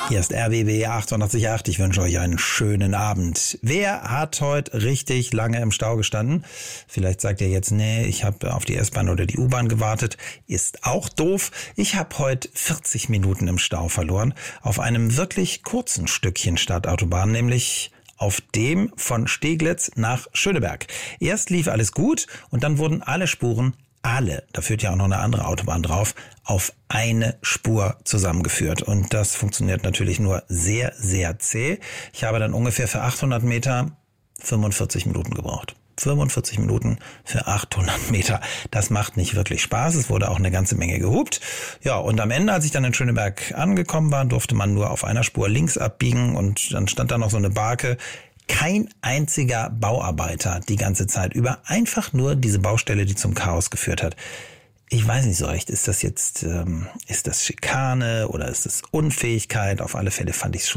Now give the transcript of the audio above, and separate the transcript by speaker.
Speaker 1: Hier ist RBB 888. Ich wünsche euch einen schönen Abend. Wer hat heute richtig lange im Stau gestanden? Vielleicht sagt ihr jetzt, nee, ich habe auf die S-Bahn oder die U-Bahn gewartet. Ist auch doof. Ich habe heute 40 Minuten im Stau verloren. Auf einem wirklich kurzen Stückchen Stadtautobahn, nämlich auf dem von Steglitz nach Schöneberg. Erst lief alles gut und dann wurden alle Spuren, da führt ja auch noch eine andere Autobahn drauf, auf eine Spur zusammengeführt. Und das funktioniert natürlich nur sehr, sehr zäh. Ich habe dann ungefähr für 800 Meter 45 Minuten gebraucht. 45 Minuten für 800 Meter. Das macht nicht wirklich Spaß. Es wurde auch eine ganze Menge gehupt. Ja, und am Ende, als ich dann in Schöneberg angekommen war, durfte man nur auf einer Spur links abbiegen und dann stand da noch so eine Barke. Kein einziger Bauarbeiter die ganze Zeit über, einfach nur diese Baustelle, die zum Chaos geführt hat. Ich weiß nicht so recht, ist das jetzt, ist das Schikane oder ist das Unfähigkeit? Auf alle Fälle fand ich es schon